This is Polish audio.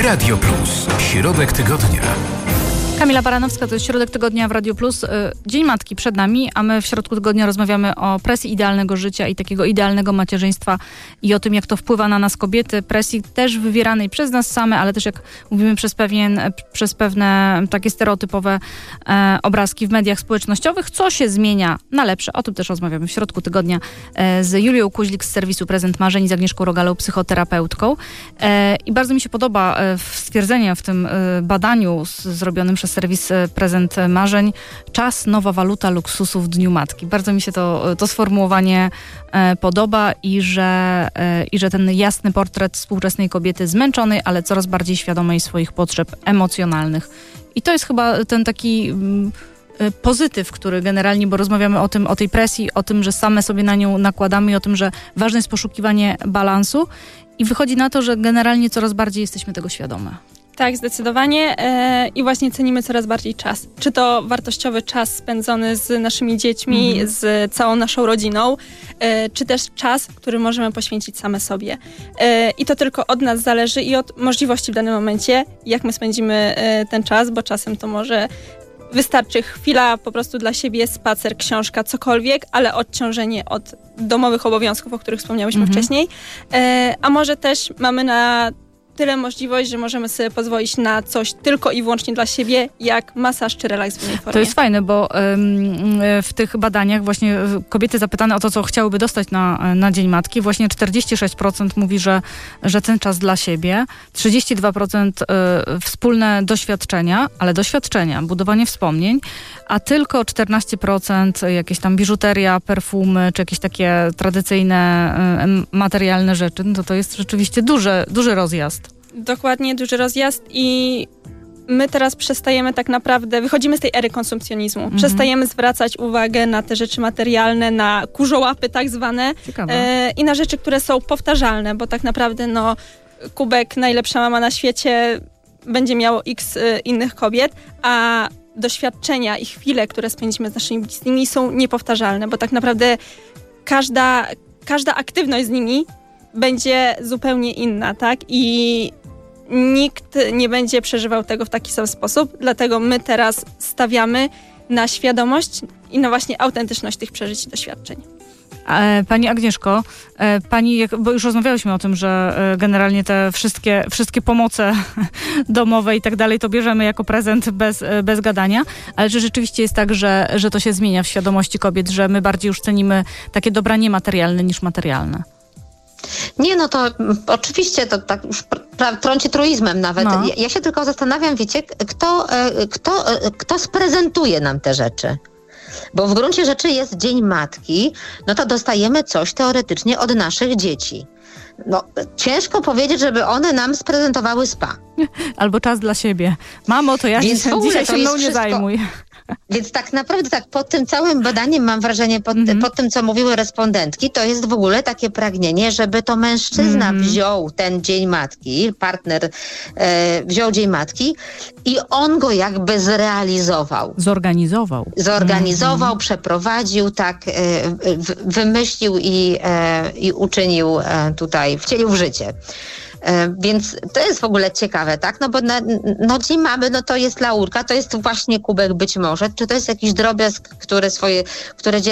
Radio Plus. Środek tygodnia. Kamila Baranowska, to jest Środek Tygodnia w Radio Plus. Dzień Matki przed nami, a my w środku tygodnia rozmawiamy o presji idealnego życia i takiego idealnego macierzyństwa i o tym, jak to wpływa na nas kobiety. Presji też wywieranej przez nas same, ale też jak mówimy przez pewne takie stereotypowe obrazki w mediach społecznościowych. Co się zmienia na lepsze? O tym też rozmawiamy w środku tygodnia z Julią Kuźlik z serwisu Prezent Marzeń i z Agnieszką Rogalą, psychoterapeutką. I bardzo mi się podoba stwierdzenie w tym badaniu zrobionym przez serwis Prezent Marzeń. Czas, nowa waluta luksusu w Dniu Matki. Bardzo mi się to sformułowanie podoba i że ten jasny portret współczesnej kobiety zmęczonej, ale coraz bardziej świadomej swoich potrzeb emocjonalnych. I to jest chyba ten taki pozytyw, który generalnie, bo rozmawiamy o tej presji, o tym, że same sobie na nią nakładamy i o tym, że ważne jest poszukiwanie balansu i wychodzi na to, że generalnie coraz bardziej jesteśmy tego świadome. Tak, zdecydowanie i właśnie cenimy coraz bardziej czas. Czy to wartościowy czas spędzony z naszymi dziećmi, z całą naszą rodziną, czy też czas, który możemy poświęcić same sobie. I to tylko od nas zależy i od możliwości w danym momencie, jak my spędzimy ten czas, bo czasem to może wystarczy chwila po prostu dla siebie, spacer, książka, cokolwiek, ale odciążenie od domowych obowiązków, o których wspomniałyśmy wcześniej. A może też mamy na tyle możliwość, że możemy sobie pozwolić na coś tylko i wyłącznie dla siebie, jak masaż czy relaks w innej formie. To jest fajne, bo w tych badaniach właśnie kobiety zapytane o to, co chciałyby dostać na Dzień Matki, właśnie 46% mówi, że ten czas dla siebie, 32% wspólne doświadczenia, ale budowanie wspomnień, a tylko 14% jakieś tam biżuteria, perfumy, czy jakieś takie tradycyjne materialne rzeczy. No to jest rzeczywiście duży rozjazd. Dokładnie, duży rozjazd i my teraz przestajemy tak naprawdę, wychodzimy z tej ery konsumpcjonizmu. Przestajemy zwracać uwagę na te rzeczy materialne, na kurzołapy tak zwane i na rzeczy, które są powtarzalne, bo tak naprawdę kubek najlepsza mama na świecie będzie miało x innych kobiet, a doświadczenia i chwile, które spędzimy z naszymi bliskimi są niepowtarzalne, bo tak naprawdę każda aktywność z nimi będzie zupełnie inna, tak? I nikt nie będzie przeżywał tego w taki sam sposób, dlatego my teraz stawiamy na świadomość i na właśnie autentyczność tych przeżyć i doświadczeń. Pani Agnieszko, bo już rozmawiałyśmy o tym, że generalnie te wszystkie pomoce domowe i tak dalej to bierzemy jako prezent bez gadania, ale czy rzeczywiście jest tak, że to się zmienia w świadomości kobiet, że my bardziej już cenimy takie dobra niematerialne niż materialne? Nie, no to oczywiście to tak już trąci truizmem nawet. No. Ja się tylko zastanawiam, wiecie, kto sprezentuje nam te rzeczy? Bo w gruncie rzeczy jest Dzień Matki, no to dostajemy coś teoretycznie od naszych dzieci. No, ciężko powiedzieć, żeby one nam sprezentowały spa. Albo czas dla siebie. Mamo, to ja dzisiaj się mną nie zajmuj. Więc tak naprawdę pod tym całym badaniem mam wrażenie, pod tym, co mówiły respondentki, to jest w ogóle takie pragnienie, żeby to mężczyzna wziął ten Dzień Matki, partner wziął Dzień Matki i on go jakby zrealizował. Zorganizował, przeprowadził, tak, wymyślił i uczynił tutaj, wcielił w życie. Więc to jest w ogóle ciekawe, tak? No bo Dzień Mamy, no to jest laurka, to jest właśnie kubek być może, czy to jest jakiś drobiazg, które